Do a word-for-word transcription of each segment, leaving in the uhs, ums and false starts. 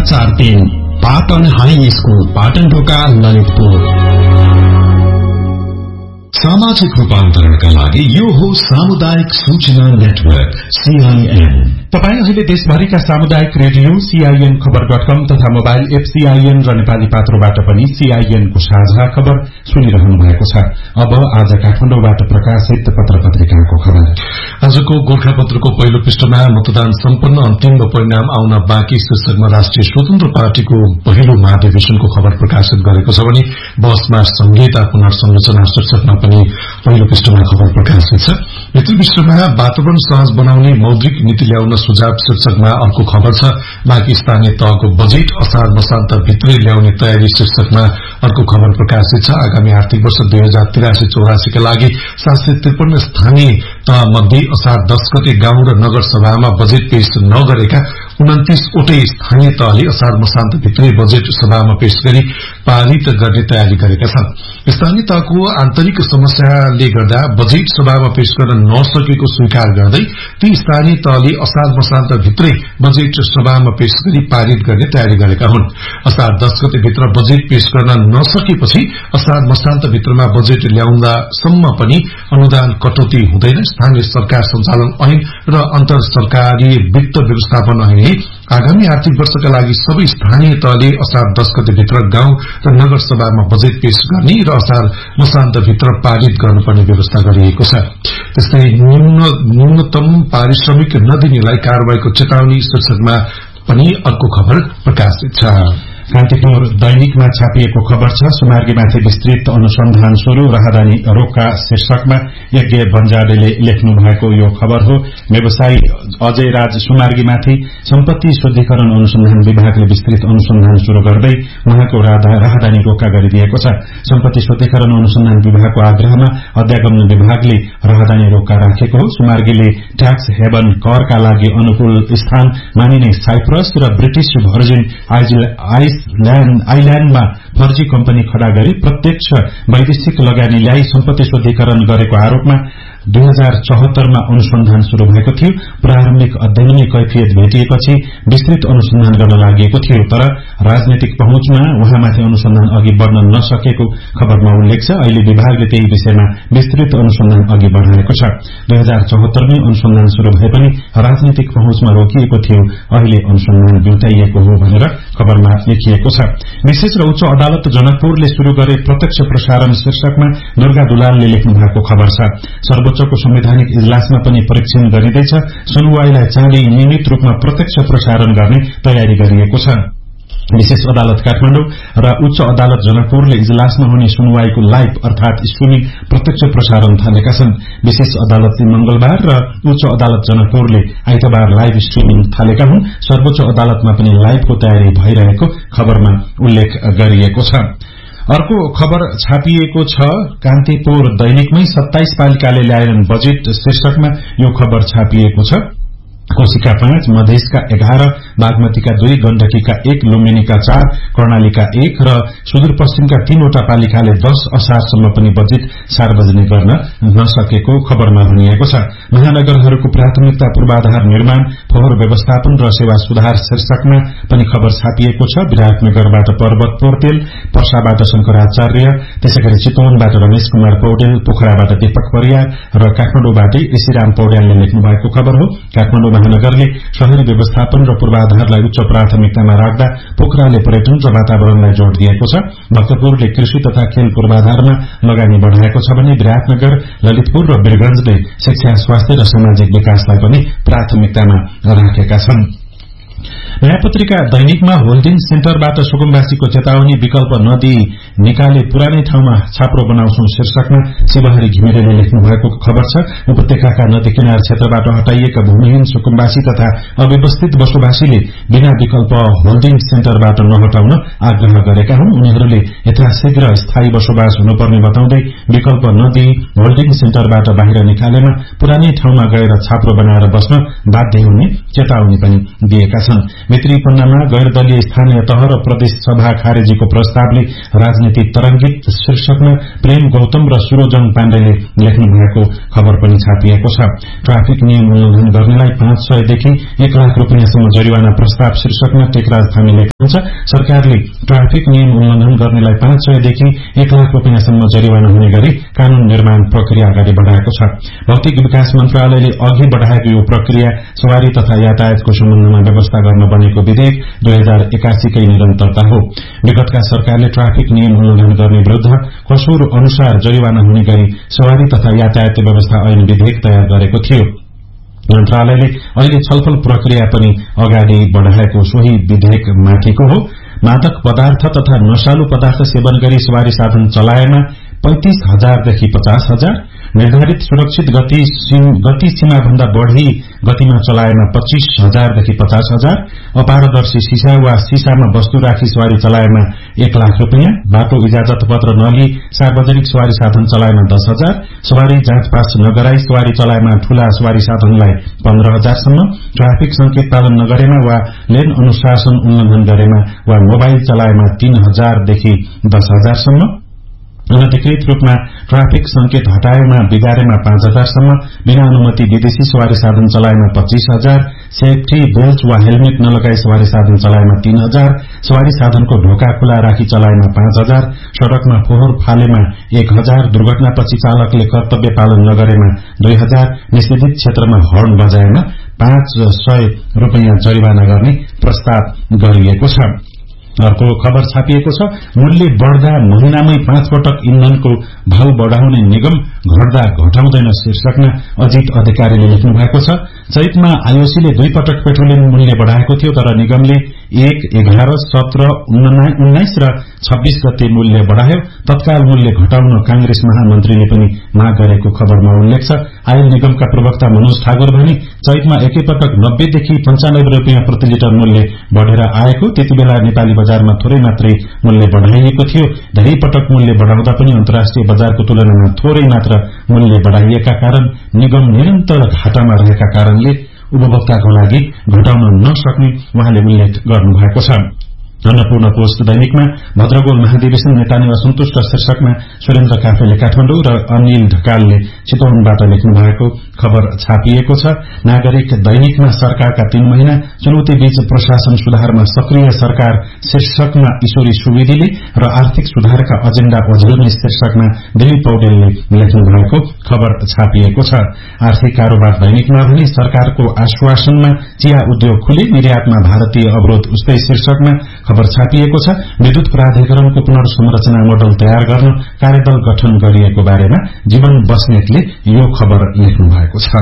चार तीन Patan high school पाटनढोका Lalitpur. सामाजिक रूपान्तरणका लागि यो हो सामुदायिक सूचना नेटवर्क सीआईएन। तपाई अहिले देशभरिका सामुदायिक रेडियो सीआईएन खबर डट कम तथा मोबाइल एप सीआईएन र नेपाली पात्रोबाट पनि सीआईएन को साझा खबर सुनिरहनु भएको छ। अब आज काठमाडौँबाट प्रकाशित पत्र पत्रिकाको खबर। आजको गोरखापत्रको पहिलो पृष्ठमा मतदान सम्पन्न अन्तिम परिणाम आउन बाँकी शीर्षकमा राष्ट्रिय स्वतन्त्र पार्टीको पहिलो महाधिवेशनको खबर प्रकाशित गरेको छ भने बसमा संहिता पुनर्संरचना शीर्षकमा पनि पहिलो पृष्ठमा खबर प्रकाशित छ। भित्री पृष्ठमा वातावरण सहज बनाउने मौद्रिक नीति ल्याउन सुझाव शीर्षकमा अर्को खबर छ। बाँकी स्थानीय तहको बजेट असार मसान्त भित्रै ल्याउने तयारी शीर्षकमा अर्को खबर प्रकाशित छ। आगामी आर्थिक वर्ष दुई हजार तिरासी चौरासीका लागि सात सय त्रिपन्न स्थानीय तह मध्ये असार दस गते गाउँ र नगर सभामा बजेट पेश नगरेका उन्तीस वटै स्थानीय तहले असार मसान्त भित्रै बजेट सभामा पेश गरी पारित गर्ने तयारी गरेका छन्। स्थानीय तहको आन्तरिक समस्याले गर्दा बजेट सभामा पेश गर्न नसकेको स्वीकार गर्दै ती स्थानीय तहले असार मसान्त भित्रै बजेट सभामा पेश गरी पारित गर्ने तयारी गरेका हुन्। असार दस गते भित्र बजेट पेश गर्न नसकेपछि असार मसान्त भित्रमा बजेट ल्याउँदासम्म पनि अनुदान कटौती हुँदैन। स्थानीय सरकार सञ्चालन ऐन र अन्तर सरकारी वित्त व्यवस्थापन ऐनले आगामी आर्थिक वर्षका लागि सबै स्थानीय तहले असार दस गते भित्र गाउँ र नगर सभामा बजेट पेश गर्ने र असार मसान्त भित्र पारित गर्नुपर्ने व्यवस्था गरिएको छ। त्यस्तै न्यूनतम पारिश्रमिक नदिनेलाई कारवाहीको चेतावनी शीर्षकमा पनि अर्को खबर प्रकाशित छ। कान्तिपुर दैनिकमा छापिएको खबर छ। सुमार्गीमाथि विस्तृत अनुसन्धान शुरू राहदानी रोक्का शीर्षकमा यज्ञ बन्जाडेले लेख्नु भएको यो खबर हो। व्यवसायी अजय राज सुमार्गीमाथि सम्पत्ति शुद्धिकरण अनुसन्धान विभागले विस्तृत अनुसन्धान शुरू गर्दै उहाँको राहदानी रोक्का गरिदिएको छ। सम्पत्ति शुद्धिकरण अनुसन्धान विभागको आग्रहमा अध्यागमन विभागले राहदानी रोक्का राखेको हो। सुमार्गीले ट्याक्स हेभन करका लागि अनुकूल स्थान मानिने साइप्रस र ब्रिटिश भर्जिन आइल्याण्डमा फर्जी कम्पनी खड़ा गरी प्रत्यक्ष वैदेशिक लगानी ल्याई सम्पत्ति शुद्धिकरण गरेको आरोपमा दुई हजार चौहत्तरमा अनुसन्धान शुरू भएको थियो। प्रारम्भिक अध्ययनमै कैफियत भेटिएपछि विस्तृत अनुसन्धान गर्न लागि थियो, तर राजनैतिक पहुँचमा उहाँमाथि अनुसन्धान अघि बढ़न नसकेको खबरमा उल्लेख छ। अहिले विभागले त्यही विषयमा विस्तृत अनुसन्धान अघि बढ़ाएको छ। दुई हजार चौहत्तरमै अनुसन्धान शुरू भए पनि राजनैतिक पहुँचमा रोकिएको थियो, अहिले अनुसन्धान बिउताइएको हो भनेर खबरमा लेखिएको छ। विशेष र उच्च अदालत जनकपुरले शुरू गरे प्रत्यक्ष प्रसारण शीर्षकमा दुर्गा दुलालले लेख्नु भएको खबर छ। सर्वोच्चको संवैधानिक इजलासमा पनि परीक्षण गरिँदैछ। सुनवाईलाई चाँडै नियमित रूपमा प्रत्यक्ष प्रसारण गर्ने तयारी गरिएको छ। विशेष अदालत काठमाडौँ र उच्च अदालत जनकपुरले इजलासमा हुने सुनवाईको लाइभ अर्थात स्ट्रिमिङ प्रत्यक्ष प्रसारण थालेका छन्। विशेष अदालतले मंगलबार र उच्च अदालत जनकपुरले आइतबार लाइभ स्ट्रिमिङ थालेका हुन्। सर्वोच्च अदालतमा पनि लाइभको तयारी भइरहेको खबरमा उल्लेख गरिएको छ। अर्को खबर छापिएको छ कान्तिपुर दैनिकमै सत्ताइस पालिकाले ल्याएनन् बजेट शीर्षकमा यो खबर छापिएको छ। कोशिका पाँच, मधेसका एघार, बागमतीका दुई, गण्डकीका एक, लुम्बिनीका चार, कर्णालीका एक र सुदूरपश्चिमका तीनवटा पालिकाले दश असारसम्म पनि बजेट सार्वजनिक गर्न नसकेको खबरमा भनिएको छ। महानगरहरूको प्राथमिकता पूर्वाधार निर्माण, फोहोर व्यवस्थापन र सेवा सुधार शीर्षकमा पनि खबर छापिएको छ। विराटनगरबाट पर्वत पोर्तेल, पर्साबाट शंकराचार्य, त्यसैगरी चितवनबाट रमेश कुमार पौडेल, पोखराबाट दीपक परियार र काठमाडौँबाटै ऋषिराम पौड्यालले लेख्नु भएको खबर हो। काठमाडौँ महानगरले शहरी व्यवस्थापन र पूर्वाधारलाई उच्च प्राथमिकतामा राख्दा पोखराले पर्यटन र वातावरणलाई जोड़ दिएको छ। भक्तपुरले कृषि तथा खेल पूर्वाधारमा लगानी बढ़ाएको छ भने विराटनगर, ललितपुर र वीरगंजले शिक्षा, स्वास्थ्य र सामाजिक विकासलाई पनि प्राथमिकतामा राखेका छन्। नयाँ पत्रिका दैनिकमा होल्डिङ सेन्टरबाट सुकुम्बासीको चेतावनी, विकल्प नदिई निकाले पुरानै ठाउँमा छाप्रो बनाउँछौं शीर्षकमा शिवहरी घिमिरेले लेख्नु भएको खबर छ। उपत्यकाका नदी किनार क्षेत्रबाट हटाइएका भूमिहीन सुकुम्बासी तथा अव्यवस्थित बसोबासीले बिना विकल्प होल्डिङ सेन्टरबाट नहटाउन आग्रह गरेका हुन्। उनीहरूले यथाशीघ्र स्थायी बसोबास हुनुपर्ने बताउँदै विकल्प नदिई होल्डिङ सेन्टरबाट बाहिर निकालेमा पुरानै ठाउँमा गएर छाप्रो बनाएर बस्न बाध्य हुने चेतावनी पनि दिएका छन्। मित्री पन्नामा गैर दलीय स्थानीय तह र प्रदेश सभा खारेजीको प्रस्तावले राजनीति तरंगित शीर्षकमा प्रेम गौतम र सुरोजन पाण्डेले लेख्नु भएको खबर पनि छापिएको छ। ट्राफिक नियम उल्लंघन गर्नेलाई पाँच सयदेखि एक लाख रूपियाँसम्म जरिवाना प्रस्ताव शीर्षकमा टेकराज थामीले हुन्छ। सरकारले ट्राफिक नियम उल्लंघन गर्नेलाई पाँच सयदेखि एक लाख रुपियाँसम्म जरिवाना हुने गरी कानून निर्माण प्रक्रिया अगाडि बढ़ाएको छ। भौतिक विकास मन्त्रालयले अघि बढ़ाएको यो प्रक्रिया सवारी तथा यातायातको सम्बन्धमा व्यवस्था गर्न बनेको विधेयक दुई हजार एकासीकै निरन्तरता हो। विगतका सरकारले ट्राफिक नियम उल्लंघन गर्ने विरूद्ध कसुर अनुसार जरिवाना हुने गरी सवारी तथा यातायात व्यवस्था ऐन विधेयक तयार गरेको थियो। मन्त्रालयले अहिले छलफल प्रक्रिया पनि अगाडि बढ़ाएको सोही विधेयक माथिको हो। मादक पदार्थ तथा नशालु पदार्थ सेवन गरी सवारी साधन चलाएमा पैंतीस हजारदेखि पचास हजार, निर्धारित सुरक्षित गति गति सीमा भन्दा बढ़ी गतिमा चलाएमा पच्चीस हजारदेखि पचास हजार, अपारदर्शी सीसा वा सीसामा वस्तु राखी सवारी चलाएमा एक लाख रुपियाँ, बाटो इजाजत पत्र नलिई सार्वजनिक सवारी साधन चलाएमा दस हजार, सवारी जाँच पास नगराई सवारी चलाएमा ठूला सवारी साधनलाई पन्ध्र हजारसम्म, ट्राफिक संकेत पालन नगरेमा वा लेन अनुशासन उल्लंघन गरेमा वा मोबाइल चलाएमा तीन हजारदेखि दस हजारसम्म, अनधिकृत रूपमा ट्राफिक संकेत हटाएमा बिगारेमा पाँच हजारसम्म, बिना अनुमति विदेशी सवारी साधन चलाएमा पच्चीस हजार, सेफ्टी बेल्ट वा हेलमेट नलगाई सवारी साधन चलाएमा तीन हजार, सवारी साधनको ढोका खुला राखी चलाएमा पाँच हजार, सड़कमा फोहोर फालेमा एक हजार, दुर्घटनापछि चालकले कर्तव्य पालन नगरेमा दुई हजार, निषेधित क्षेत्रमा हर्न बजाएमा पाँच सय रूपियाँ जरिवाना गर्ने प्रस्ताव गरिएको छ। अर्को खबर छापिएको छ। मूल्य बढ़दा महिनामै पाँच पटक इन्धनको भाव बढ़ाउने निगम घट्दा घटाउँदैन शीर्षकमा अजित अधिकारीले लेख्नु भएको छ। चैतमा आईओसीले दुई पटक पेट्रोलियम मूल्य बढ़ाएको थियो, तर निगमले एक, एघार, सत्र, उन्नाइस र छब्बीस गते मूल्य बढ़ायो। तत्काल मूल्य घटाउन कांग्रेस महामन्त्रीले पनि माग गरेको खबरमा उल्लेख छ। आयल निगमका प्रवक्ता मनोज ठाकुर भने चैतमा एकैपटक नब्बेदेखि पञ्चानब्बे रूपियाँ प्रति लिटर मूल्य बढ़ेर आएको, त्यति बेला नेपाली बजारमा थोरै मात्रै मूल्य बढ़ाइएको थियो। धेरै पटक मूल्य बढ़ाउँदा पनि अन्तर्राष्ट्रिय बजारको तुलनामा थोरै मात्र मूल्य बढ़ाइएका कारण निगम निरन्तर घाटामा रहेका कारणले उपभोक्ताको लागि घटाउन नसक्ने उहाँले उल्लेख गर्नुभएको छ। अन्नपूर्ण पोस्ट दैनिकमा भद्रगोल महाधिवेशन नेतानी असन्तुष्ट शीर्षकमा सुरेन्द्र काफेले काठमाडौँ र अनिल ढकालले चितवनबाट लेख्नु भएको खबर छापिएको छ। नागरिक दैनिकमा सरकारका तीन महिना चुनौती बीच प्रशासन सुधारमा सक्रिय सरकार शीर्षकमा ईश्वरी सुवेदीले र आर्थिक सुधारका एजेण्डा अझल्ने शीर्षकमा दिलीप पौडेलले लेख्नु भएको खबर छापिएको छ। आर्थिक कारोबार दैनिकमा भने सरकारको आश्वासनमा चिया उद्योग खुले, निर्यातमा भारतीय अवरोध उस्तै शीर्षकमा खबर छापिएको छ। विद्युत प्राधिकरणको पुनर्संरचना मोडल तयार गर्न कार्यदल गठन गरिएको बारेमा जीवन बस्नेतले यो खबर लेख्नु भएको छ।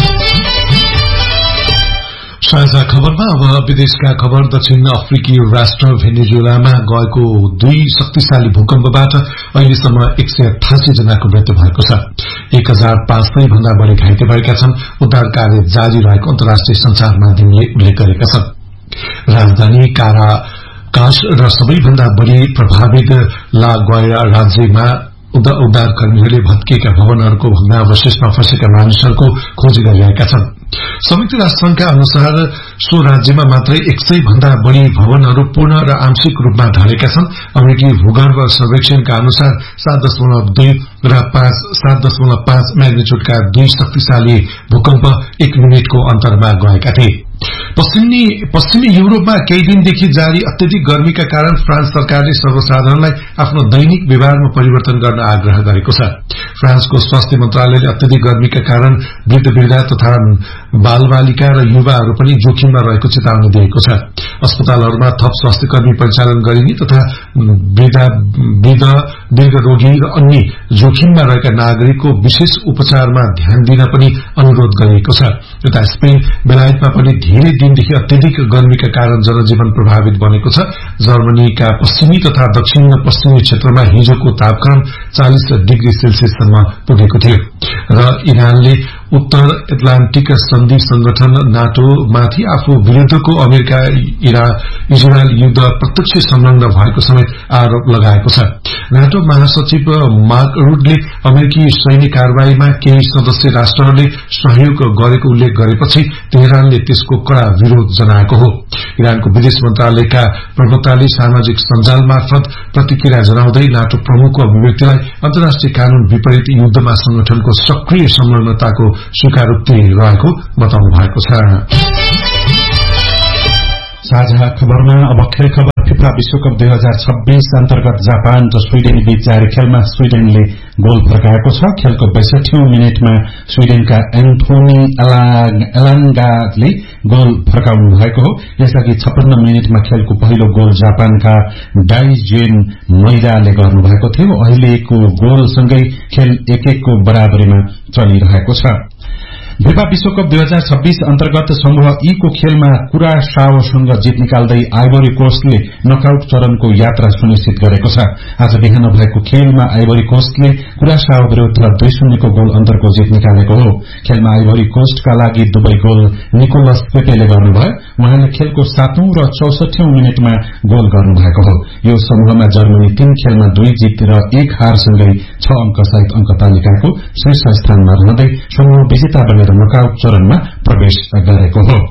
साझा खबरमा अब विदेशका खबर। दक्षिण अफ्रिकी राष्ट्र भेनेजुएलामा गएको दुई शक्तिशाली भूकम्पबाट अहिलेसम्म एक सय अठासी जनाको मृत्यु भएको छ। एक हजार पाँच सय भन्दा बढ़ी घाइते भएका छन्। उद्धार कार्य जारी रहेको अन्तर्राष्ट्रिय संचार माध्यमले उल्लेख गरेका छन्। राजधानी कारा काश र सबैभन्दा बढ़ी प्रभावित ला ग्वाया राज्यमा उद्धारकर्मीहरूले भत्किएका भवनहरूको भग्नावशेषमा फँसेका मानिसहरूको खोज गरिरहेका छन्। संयुक्त राष्ट्रसंघका अनुसार सो राज्यमा मात्रै एक सय भन्दा बढ़ी भवनहरू पूर्ण र आंशिक रूपमा ढलेका छन्। अमेरिकी भूगर्भ सर्वेक्षणका अनुसार सात दशमलव दुई र पाँच सात दशमलव पाँच म्याग्निट्युडका दुई शक्तिशाली भूकम्प एक मिनटको अन्तरमा गएका थिए। पश्चिमी पश्चिमी युरोपमा केही दिनदेखि जारी अत्यधिक गर्मीका कारण फ्रान्स सरकारले सर्वसाधारणलाई आफ्नो दैनिक व्यवहारमा परिवर्तन गर्न आग्रह गरेको छ। फ्रान्सको स्वास्थ्य मन्त्रालयले अत्यधिक गर्मीका कारण वृद्ध वृद्धा तथा बालबालिका र युवाहरू पनि जोखिममा रहेको चेतावनी दिएको छ। अस्पतालहरूमा थप स्वास्थ्य कर्मी परिचालन गरिने तथा वृद्ध वृद्ध रोगी र अन्य जोखिममा रहेका नागरिकको विशेष उपचारमा ध्यान दिन पनि अनुरोध गरिएको छ। यता स्पेन बेलायतमा पनि धेरै दिनदेखि अत्यधिक गर्मीका कारण जनजीवन प्रभावित बनेको छ। जर्मनीका पश्चिमी तथा दक्षिण पश्चिमी क्षेत्रमा हिजोको तापक्रम चालीस डिग्री सेल्सियससम्म पुगेको थियो र इरानले उत्तर एटलान्टिक सन्धि संगठन नाटो माथि आफू विरूद्धको अमेरिका इजरायल युद्ध प्रत्यक्ष संलग्न भएको समेत आरोप लगाएको छ। नाटो महासचिव मार्क रुडले अमेरिकी सैनिक कार्यवाहीमा केही सदस्य राष्ट्रहरूले सहयोग गरेको उल्लेख गरेपछि तेहरानले त्यसको कड़ा विरोध जनाएको हो। इरानको विदेश मन्त्रालयका प्रवक्ताले सामाजिक सञ्जाल मार्फत प्रतिक्रिया जनाउँदै नाटो प्रमुखको अभिव्यक्तिलाई अन्तर्राष्ट्रिय कानून विपरीत युद्धमा संगठनको सक्रिय संलग्नताको स्वीकारोक्ति रहेको बताउनु भएको छ। साझा खबरमा अब खेल खबर। फिफा विश्वकप दुई हजार छब्बीस अन्तर्गत जापान र स्वीडेन बीच जारी खेलमा स्वीडेनले गोल फर्काएको छ। खेलको बैसठीऔं मिनेटमा स्वीडेनका एन्थोनी एलाङ्गाले गोल फर्काउनु भएको हो। यसअघि छप्पन्न मिनेटमा खेलको पहिलो गोल जापानका डाइजेन मैदाले गर्नुभएको थियो। अहिलेको गोलसँगै खेल एक एकको बराबरीमा चलिरहेको छ। फिफा विश्वकप दुई हजार छब्बीस अन्तर्गत समूह ई को खेलमा कुरासाओसँग जित निकाल्दै आइभोरी कोस्टले नकआउट चरणको यात्रा सुनिश्चित गरेको छ। आज बिहान भएको खेलमा आइभोरी कोस्टले कुरासाओ विरूद्ध दुई शून्यको गोल अन्तरको जित निकालेको हो। खेलमा आइभोरी कोस्टका लागि दुवै गोल निकोलस पेपेले गर्नुभयो। उहाँले खेलको सातौं र चौसठीऔं मिनेटमा गोल गर्नुभएको हो। यो समूहमा जर्मनी तीन खेलमा दुई जित र एक हारसँगै छ अंक सहित अंक तालिकाको शीर्ष स्थानमा रहँदै समूह विजेता बनेर नकआउट चरणमा प्रवेश गरेको हो।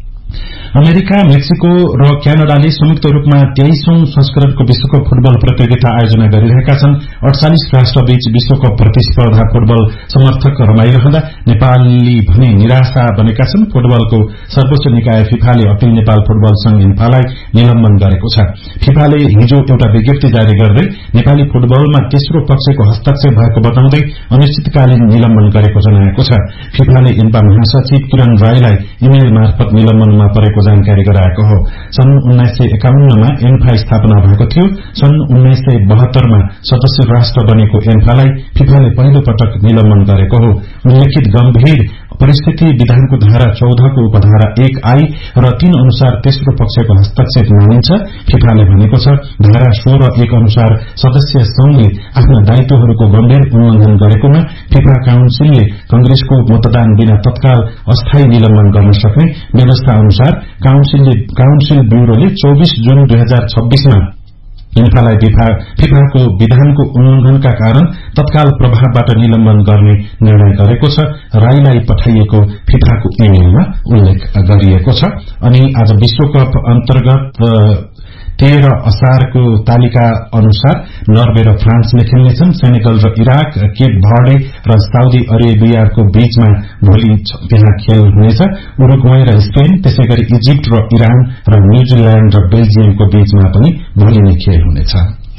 अमेरिका, मेक्सिको र क्यानाडाले संयुक्त रूपमा तेइसौं संस्करणको विश्वकप फुटबल प्रतियोगिता आयोजना गरिरहेका छन्। अड़चालिस राष्ट्रबीच विश्वकप प्रतिस्पर्धा फुटबल समर्थक रमाइरहँदा नेपाली भने निराशा बनेका छन्। फुटबलको सर्वोच्च निकाय फिफाले अखिल नेपाल फुटबल संघ इन्फालाई निलम्बन गरेको छ। फिफाले हिजो एउटा विज्ञप्ति जारी गर्दै नेपाली फुटबलमा तेस्रो पक्षको हस्तक्षेप भएको बताउँदै अनिश्चितकालीन निलम्बन गरेको जनाएको छ। फिफाले इन्फा महासचिव किरण राईलाई इमेल मार्फत निलम्बनमा परेको जानकारी गराएको हो। सन् उन्नाइस सय एकाउन्नमा एन्फा स्थापना भएको थियो। सन् उन्नाइस सय बहत्तरमा सदस्य राष्ट्र बनेको एन्फालाई फिफाले पहिलो पटक निलम्बन गरेको हो। उल्लेखित गम्भीर परिस्थिति विधानको धारा चौधको उपधारा एक आई र तीन अनुसार तेस्रो पक्षको हस्तक्षेप मानिन्छ। फिफाले भनेको छ, धारा सोह्र एक अनुसार सदस्य संघले आफ्ना दायित्वहरूको गम्भीर उल्लंघन गरेकोमा फिफा काउन्सिलले कंग्रेसको मतदान बिना तत्काल अस्थायी निलम्बन गर्न सक्ने व्यवस्था अनुसार काउन्सिल ब्यूरोले चौबीस जून दुई हजार छब्बीसमा इन्फालाई फिफाको विधानको उल्लंघनका कारण तत्काल प्रभावबाट निलम्बन गर्ने निर्णय गरेको छ। राईलाई पठाइएको फिफाको इमेलमा उल्लेख गरिएको छ। अनि आज विश्वकप अन्तर्गत तेह्र असारको तालिका अनुसार नर्वे र फ्रान्सले खेल्नेछन्। सेनेगल र इराक, केप भर्डे र साउदी अरेबियाको बीचमा भोलि त्यहाँ खेल हुनेछ। उरुग्वे र स्पेन, त्यसैगरी इजिप्ट र इरान र न्यूजील्याण्ड र बेल्जियमको बीचमा पनि भोलि नै खेल हुनेछ।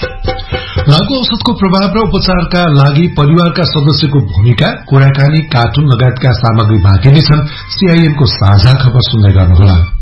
लागू औषधको प्रभाव र उपचारका लागि परिवारका सदस्यको भूमिका, कुराकानी, कार्टुन लगायतका सामग्री बाँकी नै छन्। सीआईएनको साझा खबर सुन्दै गर्नुहोला।